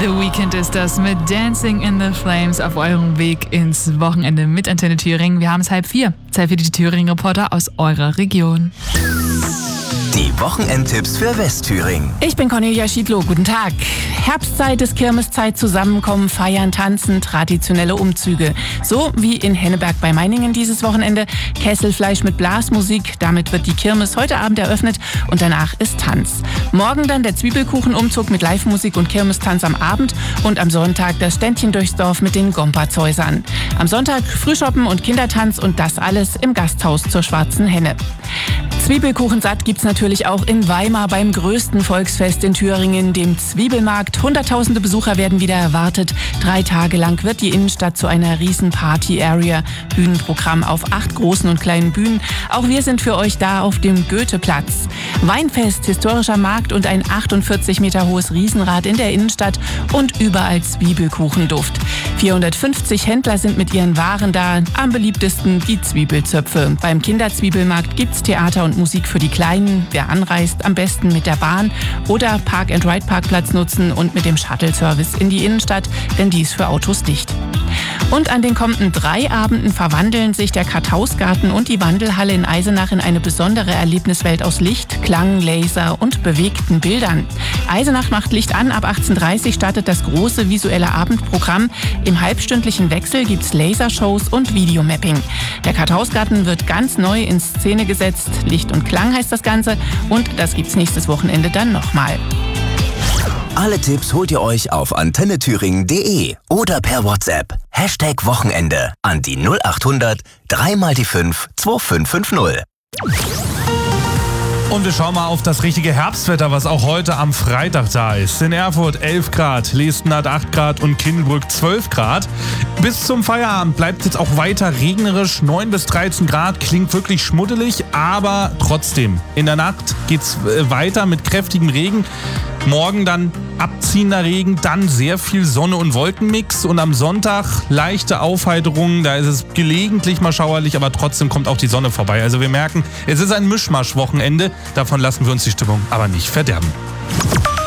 The Weeknd ist das mit Dancing in the Flames auf eurem Weg ins Wochenende mit Antenne Thüringen. Wir haben es 3:30. Zeit für die Thüringen-Reporter aus eurer Region. Die Wochenendtipps für Westthüringen. Ich bin Cornelia Schiedloh. Guten Tag. Herbstzeit ist Kirmeszeit, Zusammenkommen, Feiern, Tanzen, traditionelle Umzüge. So wie in Henneberg bei Meiningen dieses Wochenende. Kesselfleisch mit Blasmusik. Damit wird die Kirmes heute Abend eröffnet und danach ist Tanz. Morgen dann der Zwiebelkuchenumzug mit Live-Musik und Kirmestanz am Abend und am Sonntag das Ständchen durchs Dorf mit den Gompertshäusern. Am Sonntag Frühschoppen und Kindertanz und das alles im Gasthaus zur Schwarzen Henne. Zwiebelkuchensatt gibt's natürlich auch in Weimar beim größten Volksfest in Thüringen, dem Zwiebelmarkt. Hunderttausende Besucher werden wieder erwartet. 3 Tage lang wird die Innenstadt zu einer riesen Party-Area. Bühnenprogramm auf 8 großen und kleinen Bühnen. Auch wir sind für euch da auf dem Goetheplatz. Weinfest, historischer Markt und ein 48 Meter hohes Riesenrad in der Innenstadt und überall Zwiebelkuchenduft. 450 Händler sind mit ihren Waren da. Am beliebtesten die Zwiebelzöpfe. Beim Kinderzwiebelmarkt gibt's Theater und Musik für die Kleinen. Wer anreist, am besten mit der Bahn oder Park-and-Ride-Parkplatz nutzen und mit dem Shuttle-Service in die Innenstadt, denn die ist für Autos dicht. Und an den kommenden 3 Abenden verwandeln sich der Karthausgarten und die Wandelhalle in Eisenach in eine besondere Erlebniswelt aus Licht, Klang, Laser und bewegten Bildern. Eisenach macht Licht an, ab 18:30 startet das große visuelle Abendprogramm. Im halbstündlichen Wechsel gibt's Lasershows und Videomapping. Der Karthausgarten wird ganz neu in Szene gesetzt. Licht und Klang heißt das Ganze und das gibt's nächstes Wochenende dann nochmal. Alle Tipps holt ihr euch auf antennethüringen.de oder per WhatsApp. #Wochenende an die 0800 3x5 2550. Und wir schauen mal auf das richtige Herbstwetter, was auch heute am Freitag da ist. In Erfurt 11 Grad, Lesten hat 8 Grad und Kindelbrück 12 Grad. Bis zum Feierabend bleibt es jetzt auch weiter regnerisch, 9 bis 13 Grad, klingt wirklich schmuddelig, aber trotzdem. In der Nacht geht's weiter mit kräftigem Regen. Morgen dann abziehender Regen, dann sehr viel Sonne- und Wolkenmix und am Sonntag leichte Aufheiterung. Da ist es gelegentlich mal schauerlich, aber trotzdem kommt auch die Sonne vorbei. Also wir merken, es ist ein Mischmasch-Wochenende. Davon lassen wir uns die Stimmung aber nicht verderben.